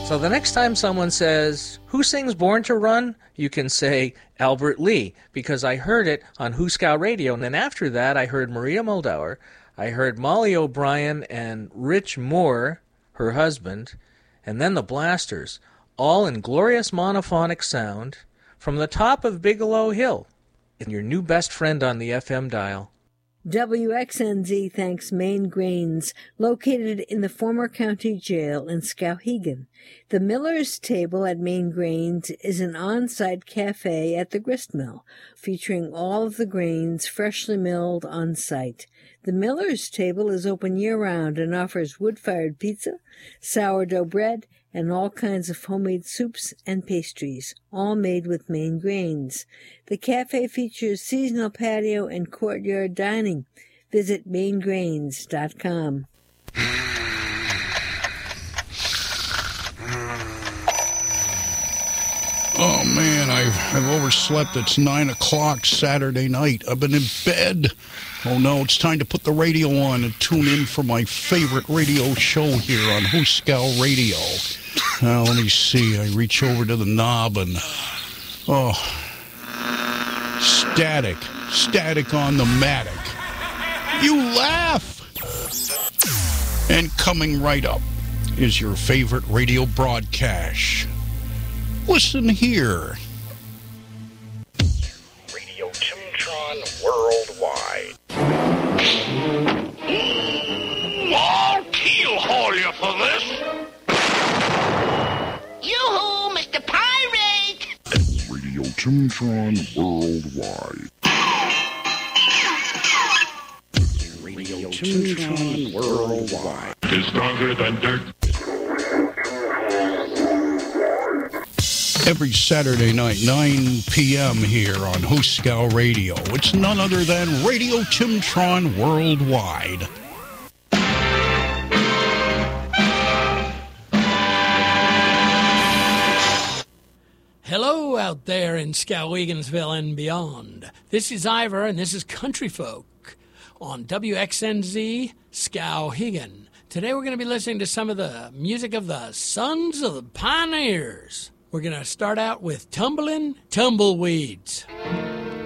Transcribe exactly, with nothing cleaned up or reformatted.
So the next time someone says, "Who sings Born to Run?" you can say Albert Lee, because I heard it on Huskow Radio. And then after that, I heard Maria Muldaur, I heard Molly O'Brien and Rich Moore, her husband, and then the Blasters, all in glorious monophonic sound from the top of Bigelow Hill, and your new best friend on the F M dial. W X N Z thanks Maine Grains, located in the former county jail in Skowhegan. The Miller's Table at Maine Grains is an on-site cafe at the grist mill, featuring all of the grains freshly milled on-site. The Miller's Table is open year-round and offers wood-fired pizza, sourdough bread, and all kinds of homemade soups and pastries, all made with Maine grains. The cafe features seasonal patio and courtyard dining. Visit maine grains dot com. Oh, man, I've, I've overslept. It's nine o'clock Saturday night. I've been in bed. Oh, no, it's time to put the radio on and tune in for my favorite radio show here on Huskow Radio. Now, let me see. I reach over to the knob and, oh, static. Static on the Matic. You laugh! And coming right up is your favorite radio broadcast. Listen here. Radio Toon-Tron Worldwide. Mm, I'll keel-haul you for this. Yoo-hoo, Mister Pirate! Radio Toon-Tron Worldwide. Radio Toon-Tron Worldwide. Is stronger than dirt. Every Saturday night, nine p.m. here on Huskow Radio. It's none other than Radio Toon-Tron Worldwide. Hello out there in Skowhegansville and beyond. This is Ivor, and this is Country Folk on W X N Z Skowhegan. Today we're going to be listening to some of the music of the Sons of the Pioneers. We're going to start out with Tumblin' Tumbleweeds.